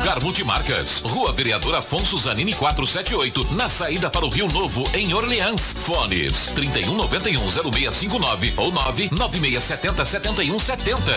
Lugar Multimarcas, Rua Vereador Afonso Zanini 478, na saída para o Rio Novo, em Orleans. Fones 3191-0659 ou 99670-7170.